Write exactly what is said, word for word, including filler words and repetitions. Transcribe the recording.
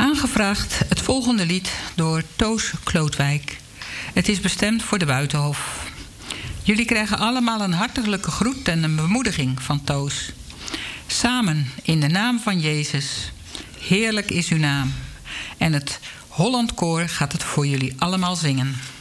Aangevraagd het volgende lied door Toos Klootwijk. Het is bestemd voor de Buitenhof. Jullie krijgen allemaal een hartelijke groet en een bemoediging van Toos. Samen in de naam van Jezus. Heerlijk is uw naam. En het Holland Koor gaat het voor jullie allemaal zingen.